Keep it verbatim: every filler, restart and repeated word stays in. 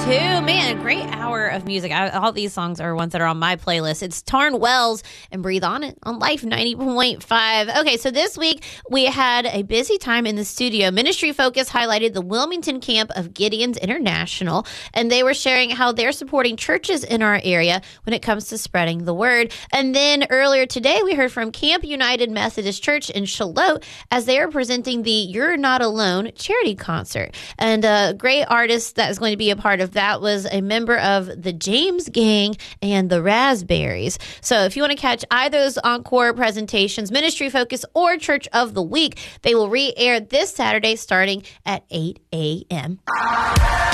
Man, a great hour of music. I, all these songs are ones that are on my playlist. It's Tarn Wells and Breathe On It on Life ninety point five. Okay, so this week we had a busy time in the studio. Ministry Focus highlighted the Wilmington camp of Gideon's International, and they were sharing how they're supporting churches in our area when it comes to spreading the word. And then earlier today, we heard from Camp United Methodist Church in Shallotte as they are presenting the You're Not Alone charity concert. And a great artist that is going to be a part of that was a member of the James Gang and the Raspberries. So if you want to catch either of those encore presentations, Ministry Focus or Church of the Week, they will re-air this Saturday starting at eight a.m.